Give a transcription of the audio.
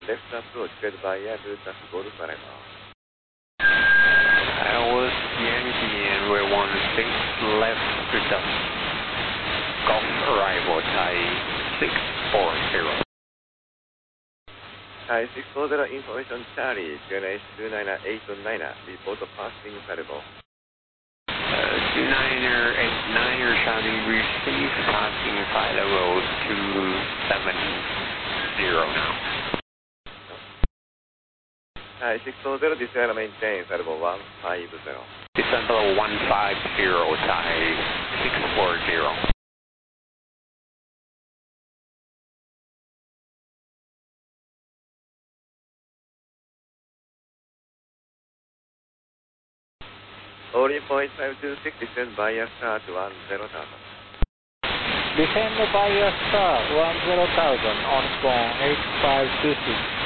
Left approach get via Delta Golf Lima. was Yankee and we 16 left to dump. Golf arrival Thai 640. Thai 640 information Charlie, QNH 29889, report passing Salvo. 2989er shouting receive passing flight level 270 now. Thai 640 descend maintain Salvo 150. Descend level 150 Thai 640. Only 0.526 descend via start 10,000. Descend via star 10,000 on phone 8526.